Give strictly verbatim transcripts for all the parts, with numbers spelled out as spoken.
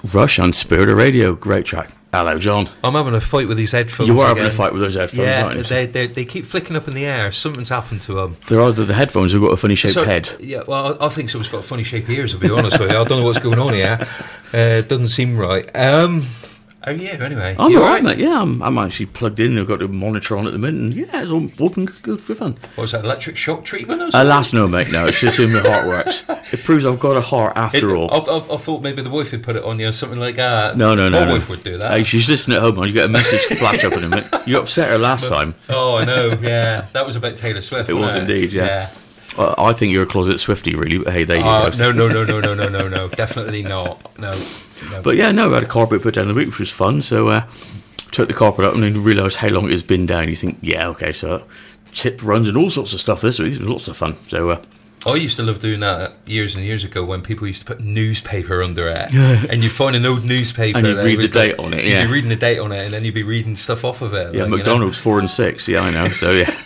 Rush on Spirit of Radio, great track. Hello, John. I'm having a fight with these headphones. You are again. having a fight with those headphones, yeah, aren't you? they, they they keep flicking up in the air. Something's happened to them. They're either the headphones who've got a funny shaped So, head. Yeah, well, I, I think someone's got funny shaped ears, I'll be honest with you. I don't know what's going on here. Uh, it doesn't seem right. Um, how are you, anyway? I'm you alright, mate. Yeah, I'm, I'm actually plugged in. I've got the monitor on at the minute, and yeah, it's all working good, good for fun. What was that, electric shock treatment or something? Alas, no, mate, no. It's just in my heart works. It proves I've got a heart after It, all. I, I, I thought maybe the wife would put it on you or something like that. No, no, no. My no. wife would do that. Hey, she's listening at home, and you get a message flash up in a minute. You upset her last time. Oh, I know, yeah. That was about Taylor Swift, It was wasn't indeed, yeah. yeah. Well, I think you're a closet Swiftie, really, but hey, there you Uh, go. no, no, no, no, no, no, no, no. Definitely not. No. no. But yeah, no, we had a carpet put down the week, which was fun. So uh, took the carpet up and then realised how long it has been down. You think, yeah, okay, so tip runs and all sorts of stuff this week. It's been lots of fun. So uh, I used to love doing that years and years ago when people used to put newspaper under it. And you'd find an old newspaper. And you'd that read the was date like- on it, You'd yeah. be reading the date on it and then you'd be reading stuff off of it. yeah, like, you know. McDonald's four and six. Yeah, I know. So yeah.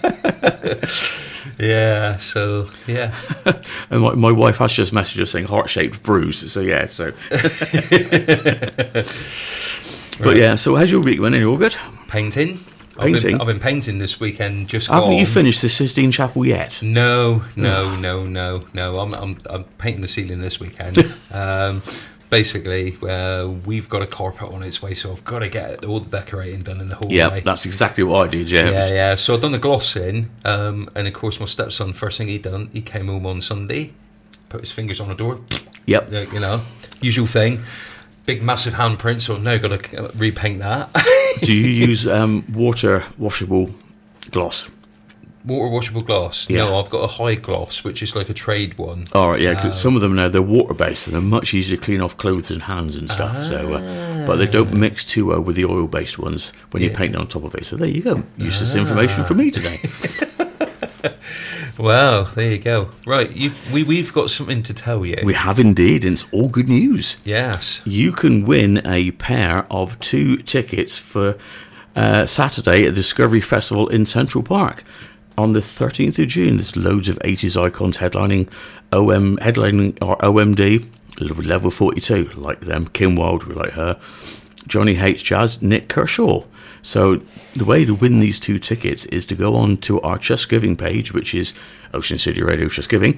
Yeah, so, yeah. And my, my wife has just messaged us saying heart-shaped bruise. So yeah, so. But Right. yeah, so how's your week been? All good? Painting. I've Painting? been, I've been painting this weekend, just Haven't gone. you finished the Sistine Chapel yet? No, no, no, no, no. I'm, I'm, I'm painting the ceiling this weekend. um, basically, uh, we've got a carpet on its way, so I've got to get all the decorating done in the hallway. Yeah, that's exactly what I did, yeah. It Yeah, was- yeah. So I've done the glossing, um, and of course my stepson, first thing he done, he came home on Sunday, put his fingers on the door, Yep. uh, you know, usual thing. Big massive handprint, so I've now got to repaint that. Do you use um, water washable gloss? Water washable gloss? Yeah. No, I've got a high gloss, which is like a trade one. All right, yeah. 'Cause Um, some of them now they're water based and they're much easier to clean off clothes and hands and stuff. So, uh, but they don't mix too well with the oil based ones when you Yeah. paint on top of it. So there you go. Useless information from me today. Well, there you go. Right, you, we, we've got something to tell you. We have indeed, and it's all good news. Yes. You can win a pair of two tickets for uh, Saturday at Discovery Festival in Central Park on the thirteenth of June. There's loads of eighties icons headlining O M headlining or O M D, Level forty-two, like them. Kim Wilde, we like her. Johnny Hates Jazz, Nick Kershaw. So the way to win these two tickets is to go on to our Just Giving page, which is Ocean City Radio Just Giving,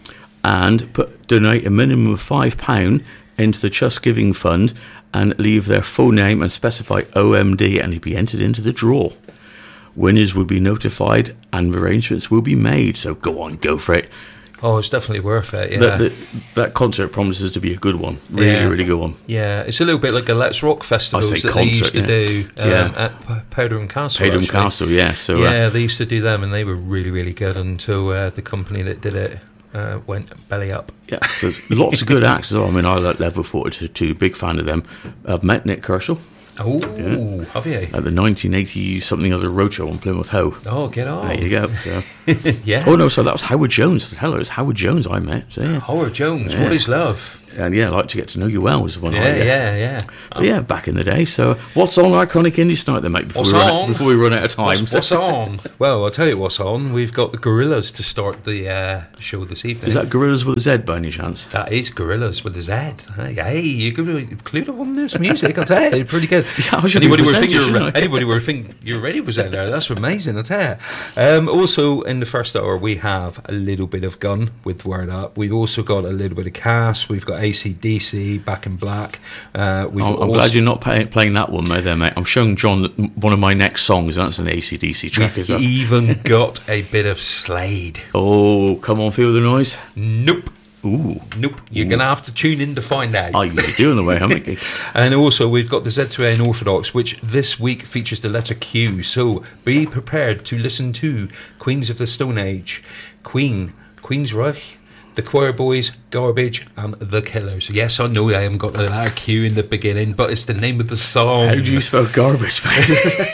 and put donate a minimum of five pounds into the Just Giving fund and leave their full name and specify O M D, and you'll be entered into the draw. Winners will be notified and arrangements will be made. So go on, go for it. Oh, it's definitely worth it, yeah. That, that, that concert promises to be a good one. Really, Yeah. really good one. Yeah, it's a little bit like the Let's Rock festivals say that concert, they used to yeah. do um, Yeah. at P- Powderham Castle. Paydham actually. Castle, yeah. So uh, Yeah, they used to do them, and they were really, really good until uh, the company that did it uh, went belly up. yeah, so lots of good acts as well. I mean, I like Level forty-two, big fan of them. I've met Nick Kershaw Oh, have you? at the nineteen eighty something other roadshow on Plymouth Hoe. Oh, get on. There you go. So. Yeah. Oh no, so that was Howard Jones. Hello, it's Howard Jones I met. So yeah, Howard Jones, Yeah. what is love? and yeah, I like to get to know you well was one. Yeah, I, uh, yeah, yeah. But yeah, back in the day. So what's on Iconic Indies tonight then, mate? Before, What's we run, on? Out, before we run out of time. What's, what's on? Well, I'll tell you what's on. We've got the Gorillas to start the uh, show this evening. Is that Gorillas with a Z by any chance? That is Gorillas with a Z. Hey, hey you could be clued up on this music. I'll tell you, pretty good. Yeah, I should be anybody would think presented, you're shouldn't I? anybody would think you're ready was out there. That's amazing. I'll tell you. Um, also, in the first hour, we have a little bit of Gun with Word Up. We've also got a little bit of Cass. We've got A C D C, Back in Black. Uh, we've I'm, I'm also, glad you're not pay, playing that one though, there, mate. I'm showing John one of my next songs. That's an A C D C track We've as well. even got a bit of Slade. Oh, come on, feel the noise. Nope. Ooh, Nope. You're going to have to tune in to find out. I usually do on the way home. mate. And also, we've got the Z two A Unorthodox, which this week features the letter Q. So be prepared to listen to Queens of the Stone Age, Queen, Queensrÿche, the Choir Boys, Garbage, and The Killers. Yes, I know I haven't got the letter Q in the beginning, but it's the name of the song. How do you spell garbage, mate?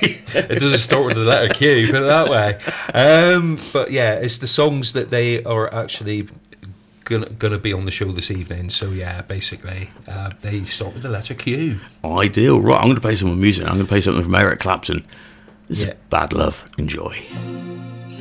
It doesn't start with the letter Q, put it that way. Um, but yeah, it's the songs that they are actually gonna, gonna be on the show this evening. So yeah, basically, uh, they start with the letter Q. Ideal. Right, I'm going to play some more music. I'm going to play something from Eric Clapton. This Yeah. is Bad Love. Enjoy.